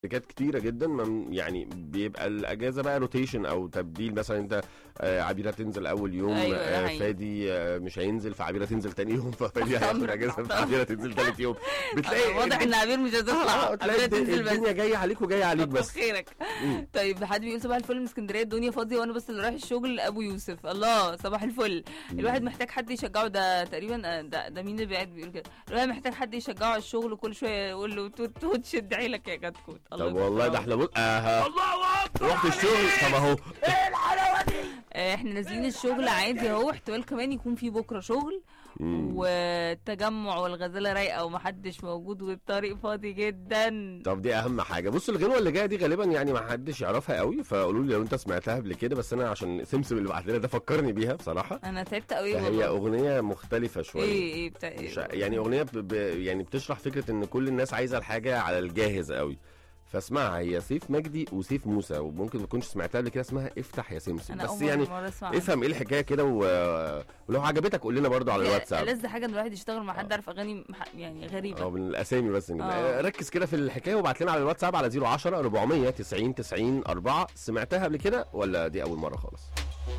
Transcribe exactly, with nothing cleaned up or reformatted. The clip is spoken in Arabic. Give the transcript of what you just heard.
شركات كتيرة جدا، مم- يعني بيبقى الأجازة بقى روتيشن أو تبديل. مثلا أنت آه، عبيرة تنزل أول يوم، ايوه ده آه، حقيقي. فادي آه، مش هينزل، فعبيرة تنزل تاني يوم، ففادي هياخد عمرك أجازة تحت فعبيرة تنزل تالت يوم. بتلاقي واضح ان الدنيا- عبير مش هتطلع، آه، تلاقي عبير الد- تنزل بس. الدنيا جاية عليك وجاية عليك كتر بس. خيرك. مم. طيب حد بيقول صباح الفل من اسكندريه، الدنيا فاضيه وانا بس اللي رايح الشغل. ابو يوسف، الله صباح الفل. الواحد محتاج حد يشجعه، ده تقريبا آه، ده, ده مين اللي قاعد بيقول كده؟ الواحد محتاج حد يشجعه على الشغل، وكل شويه يقول له توت توت شد عيلك يا كتكوت. الله طب والله ده يكرمك. احنا بص آه رحت الشغل، طب اهو آه، احنا نازلين الشغل عادي اهو، احتمال كمان يكون في بكره شغل والتجمع والغزاله رايقه ومحدش موجود والطريق فاضي جدا. طب دي اهم حاجه. بص الغنوه اللي جايه دي غالبا يعني ما حدش يعرفها قوي، فقولوا لي لو انت سمعتها قبل كده. بس انا عشان سمسم اللي بعت لنا ده فكرني بيها بصراحه. انا تعبت قوي فهي والله. اغنيه مختلفه شويه. ايه ايه بتاع مش ايه؟ يعني اغنيه ب... ب... يعني بتشرح فكره ان كل الناس عايزه الحاجه على الجاهز قوي. فاسمعها، هي سيف مجدي وسيف موسى، وممكن ما تكونش سمعتها قبل كده، اسمها افتح يا سمسم. انا بس اول يعني مره اسمع. افهم ايه الحكايه كده و... ولو عجبتك قول لنا برضو على الواتساب. ألذ حاجه ان الواحد يشتغل مع حد عارف اغاني مح- يعني غريبه. اه من الاسامي بس نجيب. آه. ركز كده في الحكايه وابعت لنا على الواتساب على صفر عشرة أربعمية تسعين تسعين أربعة. سمعتها قبل كده ولا دي اول مره خالص؟